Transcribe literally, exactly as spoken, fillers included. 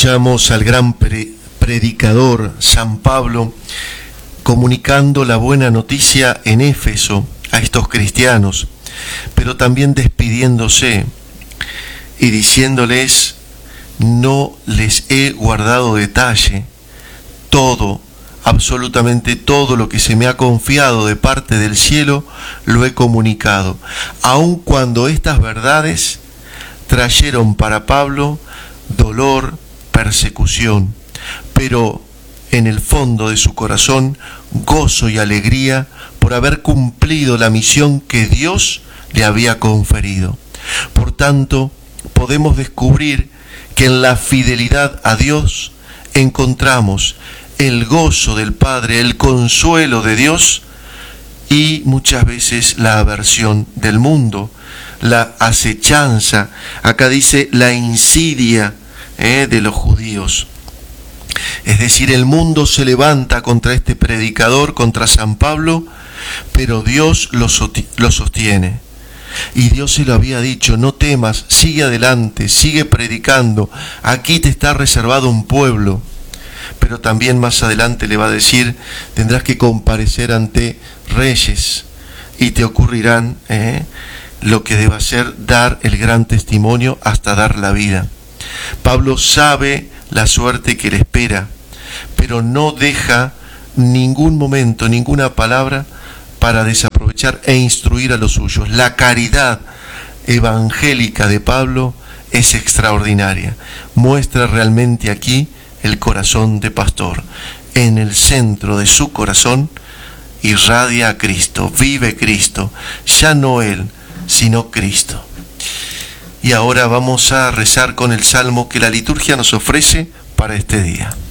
Escuchamos al gran pre- predicador San Pablo comunicando la buena noticia en Éfeso a estos cristianos, pero también despidiéndose y diciéndoles: no les he guardado detalle, todo, absolutamente todo lo que se me ha confiado de parte del cielo lo he comunicado, aun cuando estas verdades trajeron para Pablo dolor, persecución, pero en el fondo de su corazón gozo y alegría por haber cumplido la misión que Dios le había conferido. Por tanto, podemos descubrir que en la fidelidad a Dios encontramos el gozo del Padre, el consuelo de Dios y muchas veces la aversión del mundo, la acechanza, acá dice la insidia eh, de los judíos. Es decir, el mundo se levanta contra este predicador, contra San Pablo, pero Dios lo sostiene. Y Dios se lo había dicho: no temas, sigue adelante, sigue predicando, aquí te está reservado un pueblo. Pero también más adelante le va a decir: tendrás que comparecer ante reyes y te ocurrirán eh, lo que deba ser dar el gran testimonio hasta dar la vida. Pablo sabe la suerte que le espera, pero no deja ningún momento, ninguna palabra para desaprovechar e instruir a los suyos. La caridad evangélica de Pablo es extraordinaria. Muestra realmente aquí el corazón de pastor. En el centro de su corazón irradia a Cristo, vive Cristo, ya no él, sino Cristo. Y ahora vamos a rezar con el salmo que la liturgia nos ofrece para este día.